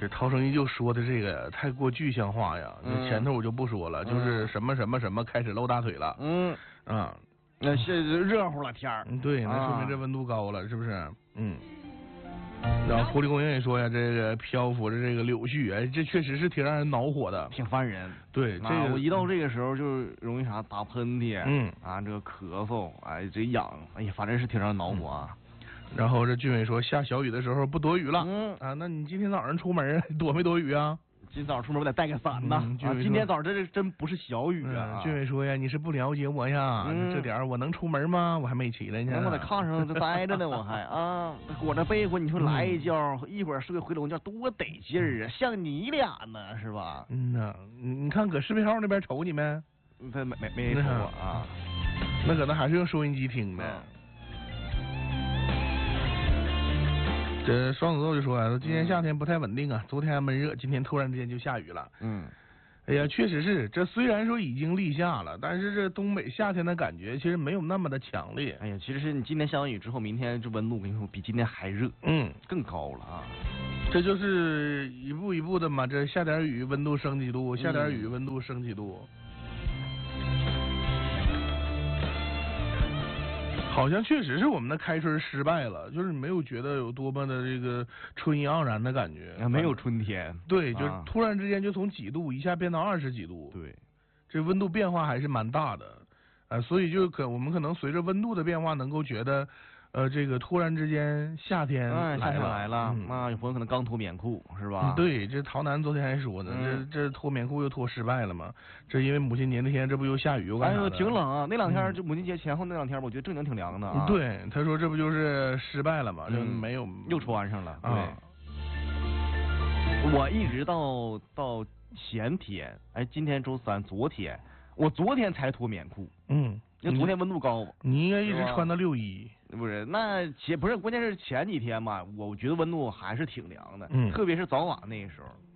陶生依就说的这个太过具象化呀，前头我就不说了，就是什么什么什么开始露大腿了， 那是热乎了天儿， 对，那说明这温度高了，是不是？然后狐狸公园也说呀，这个漂浮着这个柳絮，哎，这确实是挺让人恼火的， 挺烦人。 对，这个我一到这个时候就容易啥打喷嚏，这个咳嗽，哎，这痒，哎呀，反正是挺让人恼火啊。 然后这俊伟说下小雨的时候不躲雨了，那你今天早上出门躲没躲雨啊？ 今早上出门我得带个伞呐。今天早上这真不是小雨啊。 俊伟说呀，你是不了解我呀，这点我能出门吗？我还没起来呢。 我在炕上就待着呢，我还裹着被窝，你说来一觉，一会儿睡回笼觉，多得劲儿啊！像你俩呢，是吧？ 你看搁视频号那边瞅你没？ 没瞅我啊。 那可能还是用收音机听的。这双子座就说啊，今年夏天不太稳定啊，昨天还闷热，今天突然之间就下雨了。哎呀，确实是，这虽然说已经立夏了，但是这东北夏天的感觉其实没有那么的强烈。 哎呀，其实是你今天下完雨之后，明天这温度我跟你说比今天还热，更高了啊。 这就是一步一步的嘛，这下点雨温度升几度，下点雨温度升几度。好像确实是我们的开春失败了，就是没有觉得有多么的这个春意盎然的感觉， 没有春天。 对，就是突然之间就从几度一下变到20几度， 对， 这温度变化还是蛮大的，所以就我们可能随着温度的变化，能够觉得，这个突然之间夏天来了， 有朋友可能刚脱棉裤是吧？ 对，这陶南昨天还说呢，这脱棉裤又脱失败了嘛？这因为母亲节那天这不又下雨又干啥的？ 哎呦，挺冷啊！那2天就母亲节前后那2天，我觉得正经挺凉的啊。 对，他说这不就是失败了嘛？就没有又穿上了。对，我一直到前天，哎，今天周3，我昨天才脱棉裤。因为昨天温度高， 你应该一直穿到6·1。 不是，不是，关键是前几天嘛，我觉得温度还是挺凉的，特别是早晚那个时候。